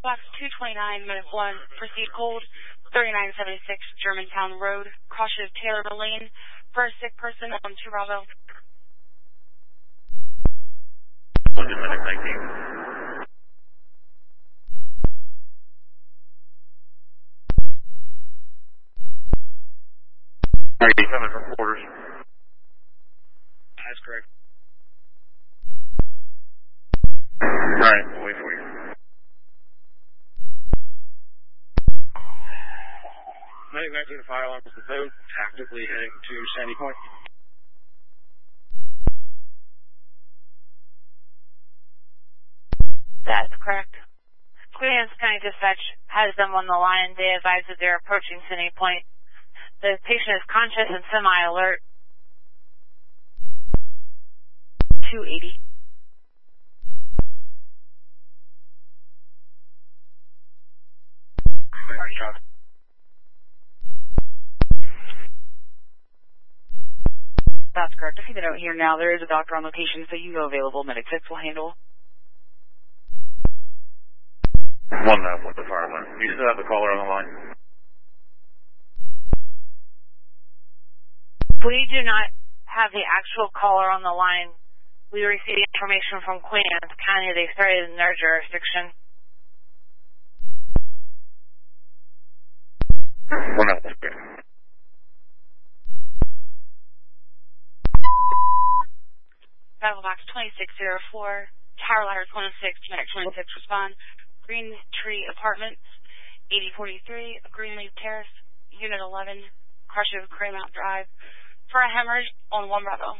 Box 229, minute 1, proceed cold, 3976 Germantown Road, cross of Taylor Lane, for a sick person on 2 Bravo. 1 to medic 19. Are you coming from quarters? That's correct. Alright, we'll wait for you. Medic 19 fire alarm is the boat, tactically heading to Sandy Point. That's correct. Queen Anne's County Dispatch has them on the line. They advise that they're approaching Sandy Point. The patient is conscious and semi-alert. 280. That's correct. I see the note here now. There is a doctor on location, so you go available. Medic 6 will handle. 1 with the fire alarm. You still have the caller on the line? We do not have the actual caller on the line. We received information from Queen Anne's County. They started in their jurisdiction. 1 out. Okay. Battle Box 2604, Tower Ladder 106, Medic 26 respond. Green Tree Apartments, 8043, Greenleaf Terrace, Unit 11, Crusher Craymount Drive, for a hemorrhage on 1 Bravo.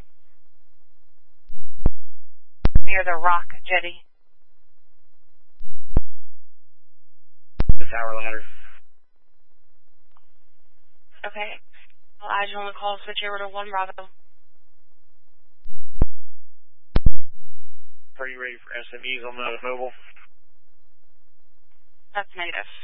Near the Rock Jetty. The Tower Ladder. Okay. I'll add you on the call, switch over to 1 Bravo. Are you ready for SMEs on the mobile? That's negative.